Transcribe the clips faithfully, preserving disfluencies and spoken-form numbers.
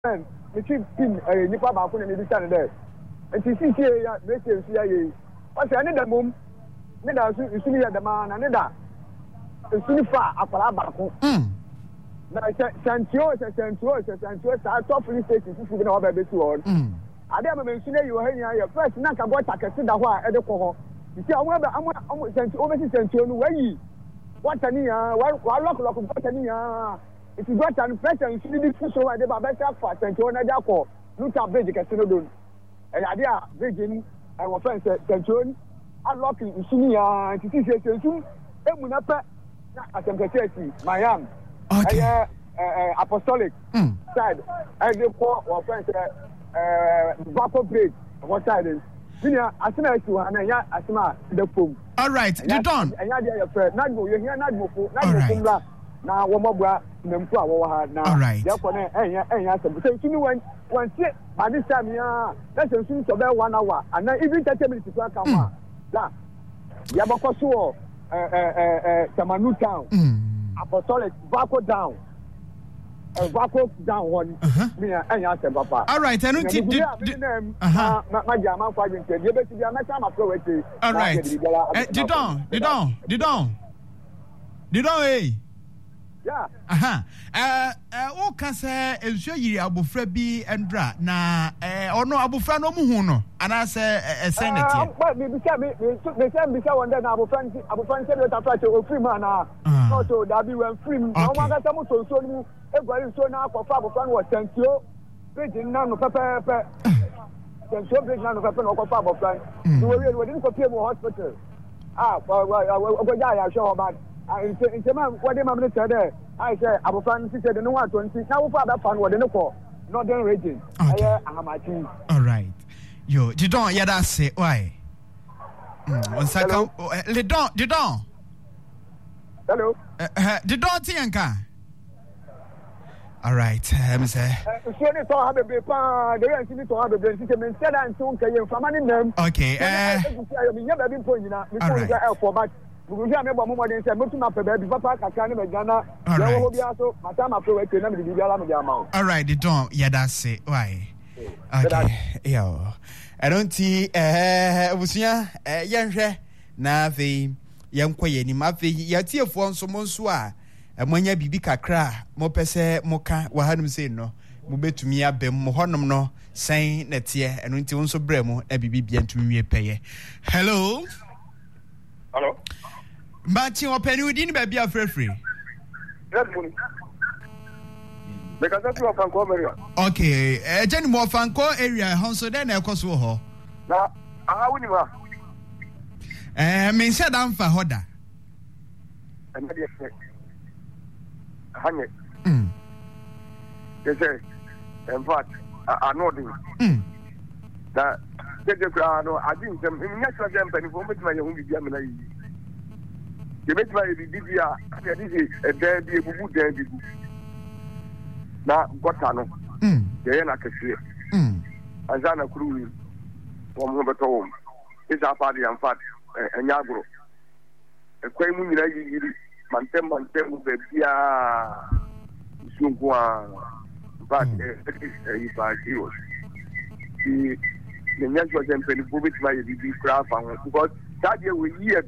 man, me see pin eh nipa ba ko na me bi stand there. And see see ya me say nsu ya ye. O say ne da mum. Ne da su nsu ya da ma na ne da. Nsu fa akwara ba ko. Mm. Na Santio, Santio, Santio, top police station fufu bi na oba be tu on. Mm. Ade ma me nsu na yi wo hanya ya first na ka go takasi da ho a e de ko ho. See omo be omo Santio, omo si Santio no wayi. What ani ya, wa lock lock what ani ya. If you got an person, you need to show the Babetta for Santio na Jaco. Look at bridge casino don. And idea bridging and was friends Santio. Unlocking Sunia, to see Santio. Emunapa at the Miami. Okay. Apostolic side. And the poor or friends Baco Bridge. What side is? Senior, as soon as you are Asma, the foam. All right, you done. And you're friend. Not go, you're here, not go, not go. Now, one more bra, Nempa, now. All right. Therefore, and yes, so you know when one sit by this time, yeah, that's a soon to about one hour, and then even thirty minutes to come out. That Yabakoso, uh, uh, uh, Tamanu town, Apostolic, Baco down, uh, Baco down one, me and yes, Papa. All right, I don't think my German fighting, you better be a matter of poetry. All right, Didon, Didon, Didon, Didon, eh? Yeah. Aha. Eh eh o ka se enso yiri abofra bi endra na eh ono abofra no mu hu no ana se eh senate. Ah, but me be say me me say me say one day na abofra abofra say we tafa che o free man na. No to da bi when free. No ma ga say mo so so ni egwari so na akofa abofra no Santio. Page na no pepe pepe. Santio page na no pepe no akofa abofra. We we we didn't go pay mo hospital. Ah, we go ja ya show bad. In German, what the mamma said, I say, Abofan said, no one twenty. Now, father found what in the core, northern region. All right. Yo, you don't yet say why. One second. Le don't, you don't. Hello. The don't Tianka. All right, I'm say. Surely to have a paper, the rest need to have a brain system instead and soon can from any name. Okay, uh, you never been pointing out before you got for but. We have a more than said, but not baby, Papa, I can't even Ghana. All right, they don't. Yeah, that's it. Why? Okay, yo. I don't see, uh, was ya, uh, young, Navi, young Quay, Mafi, Yatia for some Monsua, and when ya be cra, Mopese, Moka, Wahadum say no, Mube to me, Abem, Mohonum no, saying that year, and until also Bremo, a baby bien to me pay. Hello? Hello? But you open you didn't be a free free. Because that's your Fanco area. Okay, a general Fanco area, Honso, then I'll cost her. Now, how would you are? Eh, mean, said I'm for Hoda. And maybe a hundred. Hmm. They say, in fact, I know this. Hmm. That they just, I think them in natural jump and for me, my own Germany. The best way to do this is a dead people dead. Now, got on. Hmm. They are not a clear. Hmm. As I'm a crew from home at home. It's a party and fat and Yagro. A quaint moon, Mantem, Mantem, Bebia, Sungua, but if I hear the the natural jump and public by the craft because that year we hear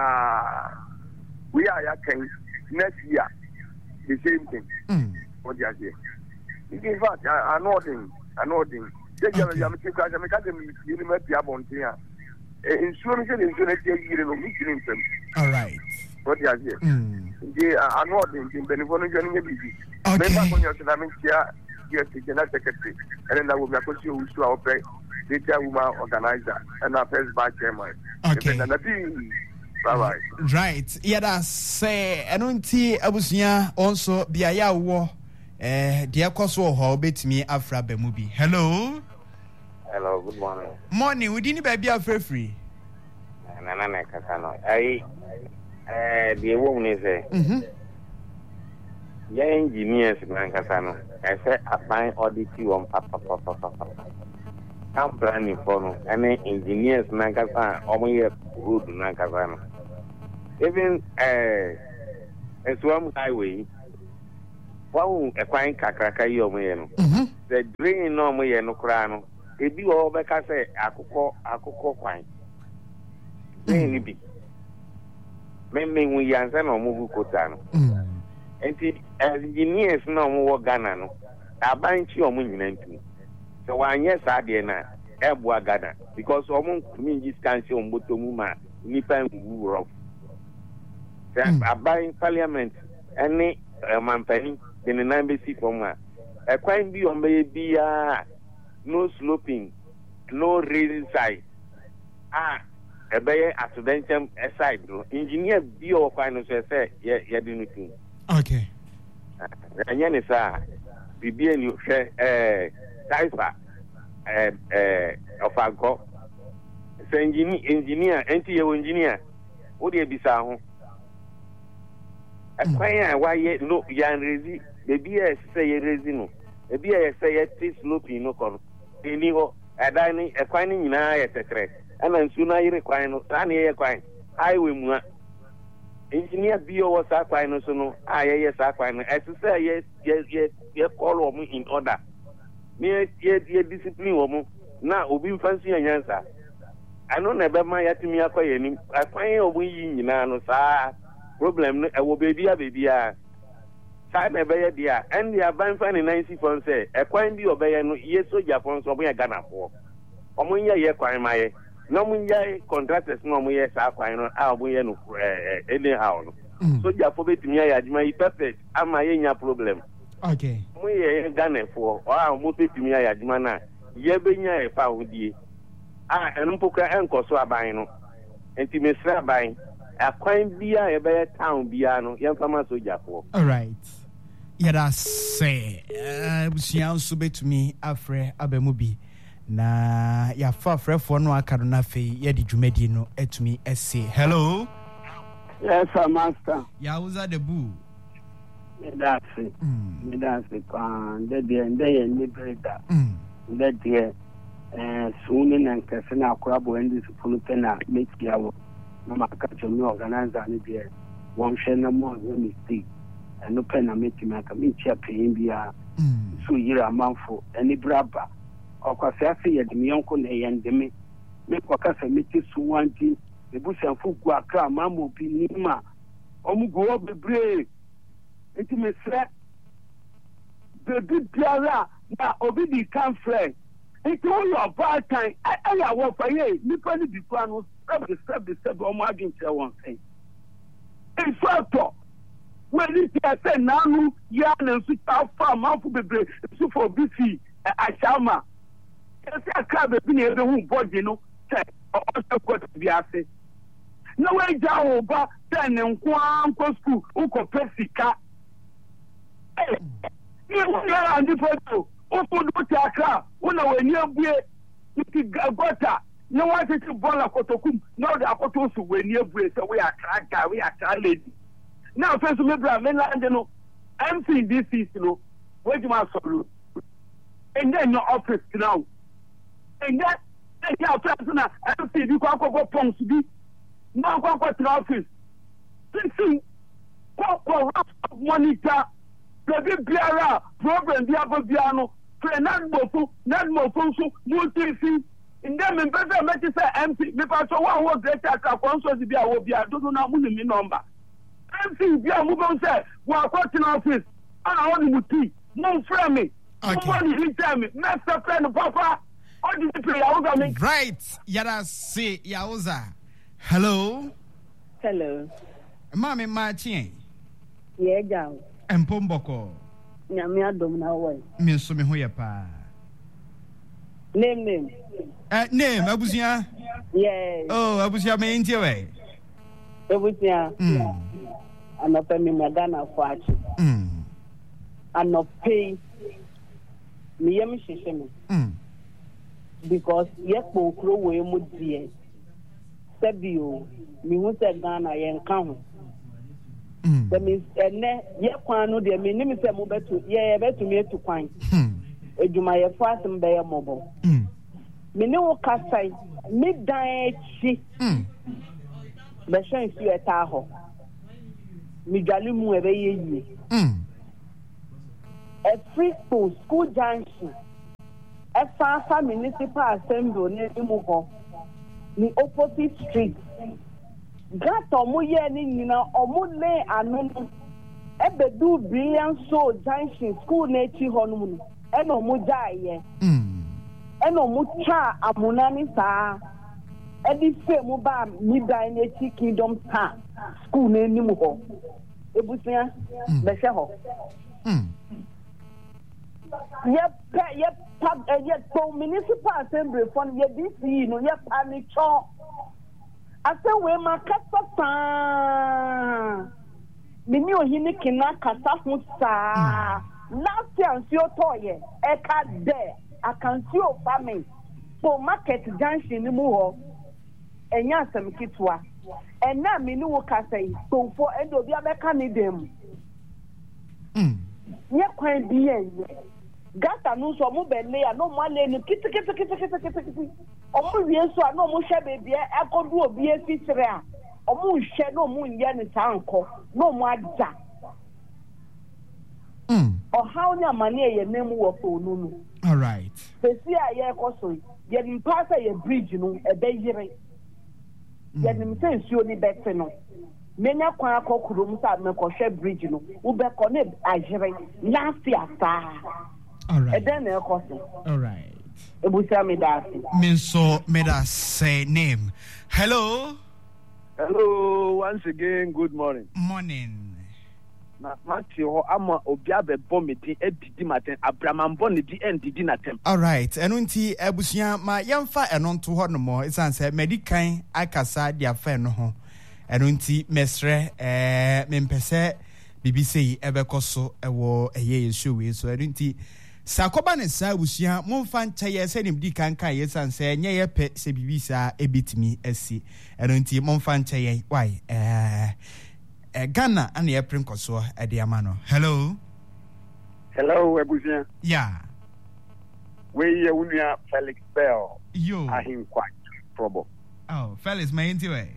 we are next year the same thing. Mm. What you say? In fact, I know thing, I know thing. They just I'm taking I'm taking you might be about here. Insurance insurance you know meeting them. All right. What you say? Mm. They are not in Benevolo joining a busy. Okay. Remember when you're saying here, yes, the general secretary, and then I will be a question who should our pay. The chairwoman organizer and our first vice chairman. Okay. Bye bye. Right. Yeah, that's say. I don't see Abusia also be a ya war. Eh, dear Coswo Hall bet me Afra Bemubi. Hello. Hello, good morning. Morning. We didn't be a free free. Nana Casano. I, uh, the woman is a. Mm-hmm. Yeah, engineers, man, Casano. I said, I find audit you on Papa, Papa, Papa. I'm planning for any engineers, Nankasa, only a good Nankasano. Even a Swam Highway, Wow, a quine cacaca, you know. The drain no more no crown. If you all back, I say, I could call, I could call quine. Maybe. Maybe we answer no move cotano. And the engineers no more Ghana. I bind you on winning. So, one yes, I did not. Ebwa Ghana. Because almost communities can see on Botomuma, Nipan Europe. I buy parliament, any man penny, in an embassy from her. A quite be on baby, no sloping, no raising side. Ah, a bay accidental aside. Engineer bio finance say, yeah, yeah, anything. Okay. And yen is a B B and you share a cipher of our go. Say engineer, anti engineer. What do you be sound? A quiet why yet no yan resi, maybe I say a resino, maybe I say a tis looping no con. Anyhow, a dining, a quining in eye at a threat, and then soon I require no sunny a quine. I will engineer bio was a quine, so no, I yes, I quine. As to say, yes, yes, yes, yes, call me in order. Near yet, yet discipline woman, now will be fancy and answer. I know never my at me acquiring, I find a wee in an problem. I will be a baby. Time a bear dear, and the abandon fan in ninety phone say, a quine be obey no yes, so Japan, so we are gonna for. Omunya ye quine my no munya contractors no more yes, I quine out we no anyhow. So Japobit me, I my perfect, am my in your problem. Okay. We are Ghana for, or I'll move it to me, I admana. Ye be near a pound ye. Ah, and Poka and Kosoa bino. And to Miss Rabbi, a quine beer a bear town piano, young farmers with Japo. All right. Yada say, she also bet to me, Afre Abemubi. Na ya fa frɛ fo no aka no afi ye di dwumadi no etumi ese. Hello. Yes, sir, master. Ya uza the boo. Me that's it. Me that's it. Pan de de de ni breda. De de eh suni na nkase na akora bo ndi sufunu pe na metia wo. Na maka chomi organizer ni de won hwe na mo ni mistake. Eno pe na meti maka me chia pe bia. So yira amanfo eni braba. Okwase afi ye de yonko na ye ndeme. Me kwakasa meti suwanti ebusanfo gu akra mamo bi nima. Omugo bebre. Iti mesre baby biara na obi di kan friend iti o your bad time I I wo fa ye nipa ni bi kwa no step step step o ma agin tell one thing in fact when it say nanu ya na su ta fa ma fu bebre su for B C ashama ese aka be bi na ebe hu body no say o se ko bi ase na we ja o ba ten nko anko school uko pesika. You are on the photo. Open the Chakra, when I near Bue, Gota, no one to Bola Kotokum, no the Akotosu, when near Bue, so we are tracked, we are lady. Now, first, remember, Melandano, I'm seeing this is, you know, where you must solo. And then your office now. And that, and your person, I'm seeing you can't go Pongs to be. Now, go to the office. Listen, go monitor. Baby Biara, problem Diabo Biano, Fernand Bofu, Nad Mofonso, Multi, in them in better matters empty, because one was greater consul to be a Wobia, don't know money number. Empty, Bia Mubon said, while watching office, I only would tea, no frame, no money, he tell me, master friend of Papa, all the play, I was me. Right, Yada say, Yauza. Hello. Hello. Mommy Martin. Yeah, down. Mpomboko. Nyame adom na wo. Me so me ho ye pa. Name name. Eh name abusia? Yes. Oh, abusia me ntie we. Abusia. Mm. Anope me magana fo achi. Mm. Anope me yem hihye me. Mm. Because ye kpokro we mu die. Sebio, mi hu se Ghana ye nka ho. That means, and then, yet, Quano, the minimum said, Mubetu, ye better me to find. A Jumaya fast and bear mobile. Minu Casai, midday, she. The shine you at Tahoe. Migalimu, a ye. a free school school junction a far municipal assembly near Imuho the opposite street gata omo ye ni nyina omo le anu ebe du brilliant soul junction school na echi honum no e no mo jaaye mm e no mo cha amuna ni saa e di fe mo ba mi dan na echi kingdom town school na enimu ho ebusia be hwe ho mm ye pe ye pub ye to municipal assembly for ye D C no ye panicho ase we makasa pa mini ohini kina kasa hu saa last year nsuo toye e ka de akansi o farming for market junction ni mu ho enya asem kitwa ena mini wo kasa yi so for endo bia be ka ni dem mm nye kwan bi yen gata no so mo bele ya no mo ale ni kiti kiti kiti kiti kiti omo wie so a no mo hye bebi e akodu obi efitire a omo hye no mo nye ni sanko no mo aja mm o how nya mane ye nemu wo fo no no all right sesi a ye koso ye mpasa ye bridge no e be yire ye nim se nsuo ni bete no menya kwan akokuru mu sa me ko hye bridge no wo be ko ne ajire last year sa all right e den na koso all right ebusia me dasi minso me da say name hello hello once again good morning morning na Matthew ama obi abebo me di edidi maten abramambo ne di endidi natem all right eno nti ebusia ma yemfa eno nto ho no mo isan say medican akasa dia fa no ho eno nti mesre eh mempese bibisi ebekoso ewo eye yesu we so eno nti sakoba ne sa ebusia momfa ncha ye se nim di kankan yesan say nye ye pe se bibisa ebitimi asi eno nti momfa ncha ye why eh Uh, Ghana and the April Koso at the Amano. Hello. Hello, Ebusia. Yeah. We are Felix Bell. Yo. I him quite trouble. Oh, Felix, my into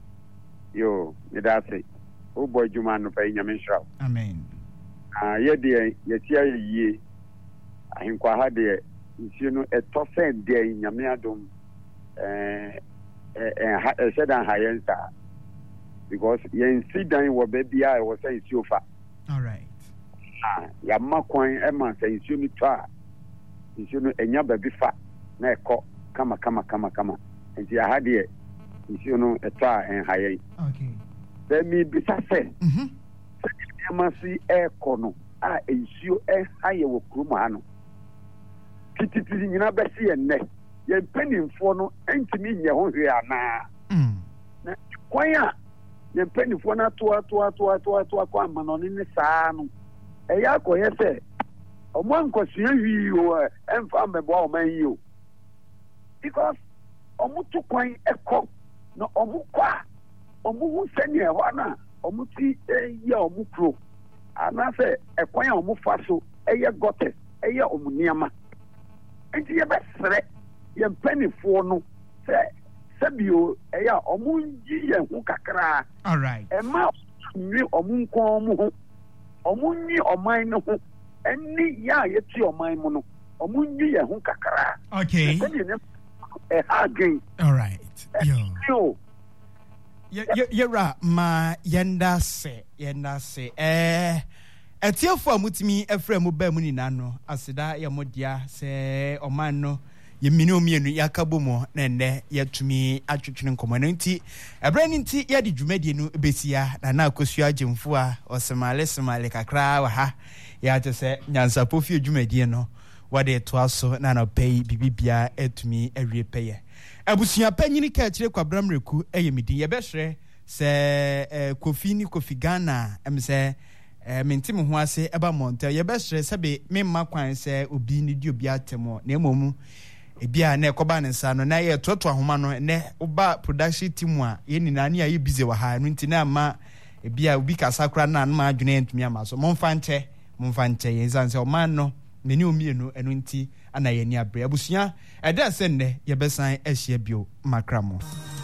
Yo, that's it. Oh boy, you man, no pay your minstrel. Amen. Ah, yeah, dear, yes, yeah, ye. I him quite had there. You know, a tough end there in Yamiadum. Eh, eh, said on high star. Because yen sit down wo baby I was saying so far. All right. Ah, ya makwan e man say so mi twa. You know enya baby fa na ekọ kama kama kama kama. Enti ya hade you know etwa en haye. Okay. Then me bi sa say. Mhm. E ma si ekọ no a ensuo e haye wo krum ha no. Tititi nyina be si enne. Ye mpanimfo no entimi nye ho hwe ana. Mm. Na kwan a ye penny for na to to to to to kwa manoni ni saa no e ya ko ye se o mo nkwasua wi o emfa mebo o man yi o because o mo to kwan ekọ no o mo kwa o mo hu se ni e ho na o mo ti e ya o mo kro ana se e kwan a o mo fa so e ye gote e ye o mo niama enti ye be sere ye penny for no se sabio eya omunji ye hu kakra all right e ma nwi omunkon mu ho omunyi oman no ho eni ya ye ti oman mu no omunyi ye hu kakra okay e again all right yo yo yo ra ma yenda se yenda se eh etiefo amutimi efra mu ba mu ni nano aseda ye modia se oman no ye mini omienu yakabo mo na nne yatumi atwetwene nkomo no nti ebrani nti ye de dwumadi no besia na na akosua agimfo a osemale semale kakra wa ha ya te se nyansa pofie dwumadi no wade to aso na na pay bibibia etumi awie peye abusua panyini ka kire kwabramreku eye midi ye behre se kofi ni kofi Ghana em se menti mo ho ase eba monte ye behre se be memma kwan se obi ni di obi atemo na emomu ebia na ekoba ne nsa no na ye toto ahoma no ne oba production team a ye nina ne aye busy wa ha no nti na ma ebia obi kasakra na na ma adwene ntumi ama so momfa nche momfa nche ye nsa o man no meni omienu eno nti ana ye ni abre abusua eda se nne ye besan ahia bio makramo.